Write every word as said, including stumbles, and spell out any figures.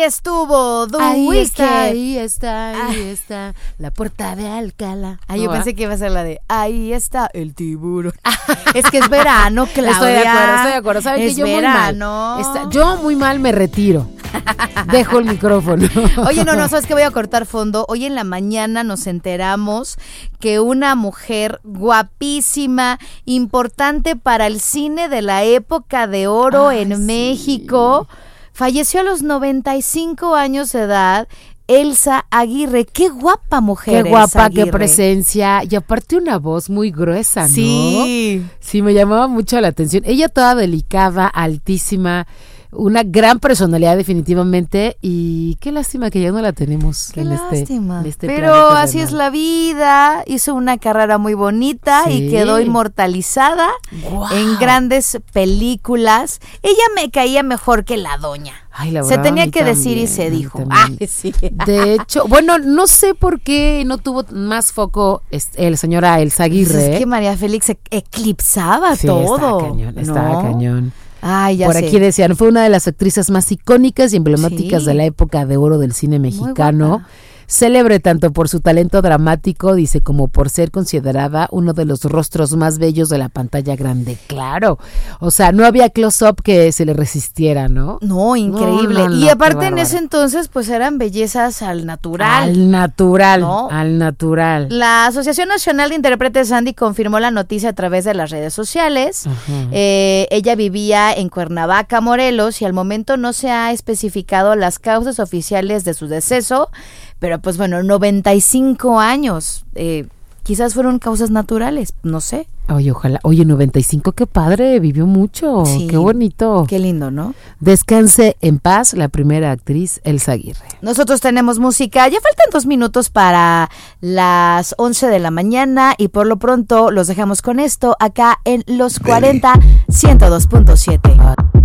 estuvo The ahí Weeknd. Está, ahí está, ahí ah. está, la puerta de Alcalá. Ah, yo ¿no, pensé ah? que iba a ser la de ahí está el tiburón. Es que es verano, Claudia. Estoy de acuerdo, estoy de acuerdo. ¿Saben que yo verano? muy mal? Está, yo muy mal me retiro. Dejo el micrófono. Oye, no, no, sabes que voy a cortar fondo. Hoy en la mañana nos enteramos que una mujer guapísima, importante para el cine de la época de oro Ay, en sí. México, falleció a los noventa y cinco años de edad. Elsa Aguirre, qué guapa mujer. Qué guapa, qué presencia. Y aparte una voz muy gruesa, ¿no? Sí. Sí, me llamaba mucho la atención. Ella toda delicada, altísima, una gran personalidad definitivamente, y qué lástima que ya no la tenemos. Qué en lástima. Este, en este Pero así es la vida. Hizo una carrera muy bonita sí. y quedó inmortalizada wow. en grandes películas. Ella me caía mejor que la doña. Ay, la verdad, se tenía que también, decir y se dijo. Ay, sí. De hecho, bueno, no sé por qué no tuvo más foco el señora Elsa Aguirre. Pues es que María Félix eclipsaba sí, todo. Estaba cañón, estaba ¿no? cañón. Ay, ya Por sé. aquí decían, fue una de las actrices más icónicas y emblemáticas sí. de la época de oro del cine mexicano. Célebre tanto por su talento dramático, dice, como por ser considerada uno de los rostros más bellos de la pantalla grande. Claro, o sea, no había close-up que se le resistiera, ¿no? No, increíble. No, no, no, y aparte en ese entonces, pues eran bellezas al natural. Al natural, ¿no? Al natural. La Asociación Nacional de Intérpretes Andy confirmó la noticia a través de las redes sociales. Uh-huh. Eh, ella vivía en Cuernavaca, Morelos, y al momento no se ha especificado las causas oficiales de su deceso. Pero pues bueno, noventa y cinco años, eh, quizás fueron causas naturales, no sé. Oye, ojalá, oye, noventa y cinco, qué padre, vivió mucho, sí, qué bonito. Qué lindo, ¿no? Descanse en paz la primera actriz, Elsa Aguirre. Nosotros tenemos música, ya faltan dos minutos para las once de la mañana y por lo pronto los dejamos con esto acá en Los cuarenta, ciento dos punto siete. Ah.